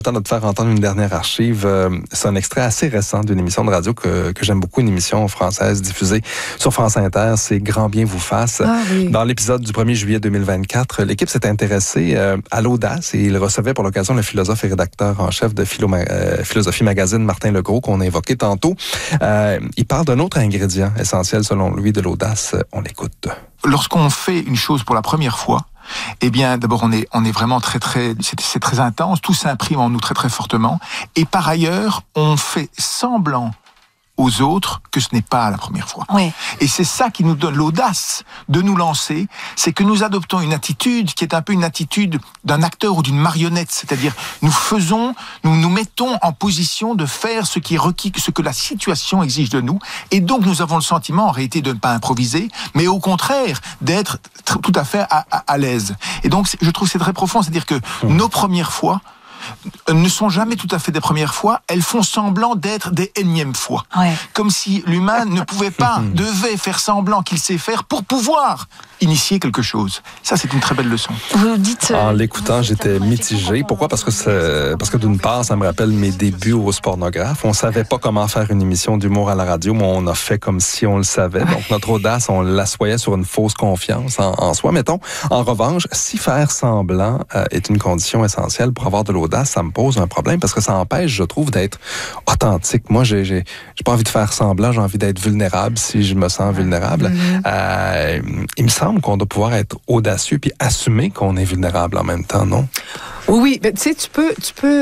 Temps de te faire entendre une dernière archive. C'est un extrait assez récent d'une émission de radio que j'aime beaucoup, une émission française diffusée sur France Inter. C'est Grand bien vous fasse. Ah, oui. Dans l'épisode du 1er juillet 2024, l'équipe s'est intéressée à l'audace et il recevait pour l'occasion le philosophe et rédacteur en chef de Philosophie Magazine, Martin Legros, qu'on a évoqué tantôt. Il parle d'un autre ingrédient essentiel selon lui de l'audace. On l'écoute. Lorsqu'on fait une chose pour la première fois, eh bien, d'abord, on est vraiment c'est très intense, tout s'imprime en nous très très fortement, et par ailleurs, on fait semblant aux autres que ce n'est pas la première fois. Oui. Et c'est ça qui nous donne l'audace de nous lancer, c'est que nous adoptons une attitude qui est un peu une attitude d'un acteur ou d'une marionnette, c'est-à-dire nous nous mettons en position de faire ce qui est requis, ce que la situation exige de nous, et donc nous avons le sentiment en réalité de ne pas improviser, mais au contraire d'être tout à fait à l'aise. Et donc je trouve que c'est très profond, c'est-à-dire que nos premières fois ne sont jamais tout à fait des premières fois, elles font semblant d'être des énièmes fois. Ouais. Comme si l'humain ne pouvait pas, devait faire semblant qu'il sait faire pour pouvoir initier quelque chose. Ça, c'est une très belle leçon. Vous dites... En l'écoutant, j'étais mitigé. Pourquoi? Parce que d'une part, ça me rappelle mes débuts au Spornographe. On savait pas comment faire une émission d'humour à la radio, mais on a fait comme si on le savait. Donc, notre audace, on l'assoyait sur une fausse confiance en soi. Mettons, en revanche, si faire semblant est une condition essentielle pour avoir de l'audace, ça me pose un problème parce que ça empêche, je trouve, d'être authentique. Moi, j'ai pas envie de faire semblant, j'ai envie d'être vulnérable si je me sens vulnérable. Il me semble qu'on doit pouvoir être audacieux puis assumer qu'on est vulnérable en même temps, non? Oui, mais tu sais, tu peux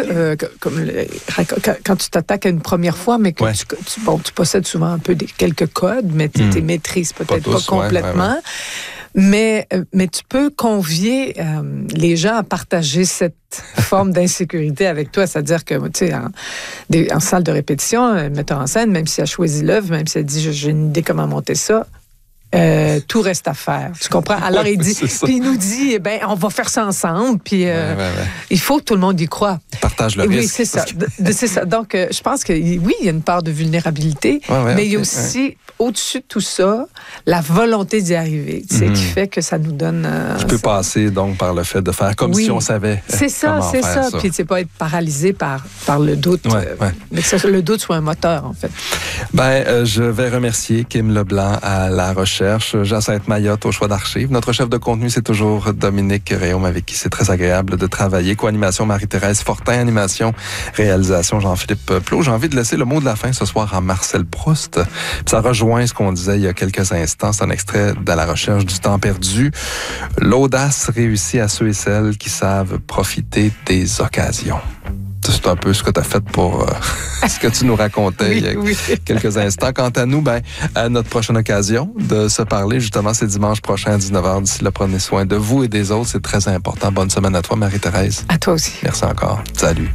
quand tu t'attaques à une première fois, mais que tu possèdes souvent un peu quelques codes, mais tu les maîtrises peut-être pas complètement. Mais tu peux convier les gens à partager cette forme d'insécurité avec toi. C'est-à-dire que, tu sais, en salle de répétition, un metteur en scène, même si elle choisit l'œuvre, même si elle dit « j'ai une idée comment monter ça », tout reste à faire. Tu comprends? Alors, il dit, puis il nous dit, on va faire ça ensemble, puis il faut que tout le monde y croie. Partage le risque. Oui, c'est ça. C'est ça. Donc, je pense que, oui, il y a une part de vulnérabilité, mais il y a aussi, au-dessus de tout ça, la volonté d'y arriver, tu sais, qui fait que ça nous donne... Qui peut passer, donc, par le fait de faire comme si on savait comment faire ça. Puis, c'est pas être paralysé par le doute, mais que le doute soit un moteur, en fait. Je vais remercier Kim Leblanc à la recherche, Jacinthe Mayotte au choix d'archives. Notre chef de contenu, c'est toujours Dominique Réaume, avec qui c'est très agréable de travailler. Co-animation Marie-Thérèse Fortin, animation, réalisation Jean-Philippe Plot. J'ai envie de laisser le mot de la fin ce soir à Marcel Proust. Puis ça rejoint ce qu'on disait il y a quelques instants. C'est un extrait de La recherche du temps perdu. L'audace réussit à ceux et celles qui savent profiter des occasions. C'est un peu ce que tu as fait pour ce que tu nous racontais il y a quelques instants. Quant à nous, à notre prochaine occasion de se parler, justement, c'est dimanche prochain à 19h. D'ici là, prenez soin de vous et des autres. C'est très important. Bonne semaine à toi, Marie-Thérèse. À toi aussi. Merci encore. Salut.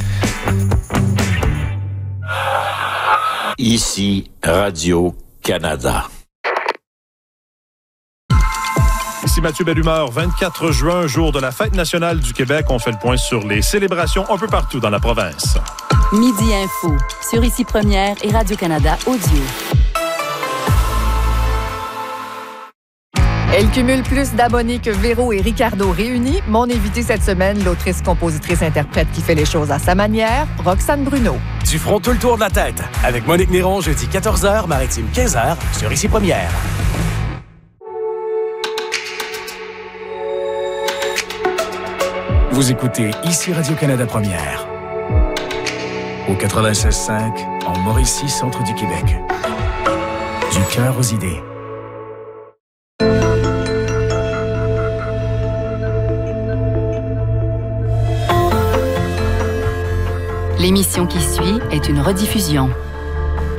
Ici, Radio-Canada. Ici Mathieu Bellumeur, 24 juin, jour de la Fête nationale du Québec. On fait le point sur les célébrations un peu partout dans la province. Midi Info, sur Ici Première et Radio-Canada Audio. Elle cumule plus d'abonnés que Véro et Ricardo réunis. Mon invité cette semaine, l'autrice, compositrice, interprète qui fait les choses à sa manière, Roxane Bruno. Du front tout le tour de la tête, avec Monique Néron, jeudi 14h, Maritime 15h, sur Ici Première. Vous écoutez Ici Radio-Canada Première. Au 96.5, en Mauricie, centre du Québec. Du cœur aux idées. L'émission qui suit est une rediffusion.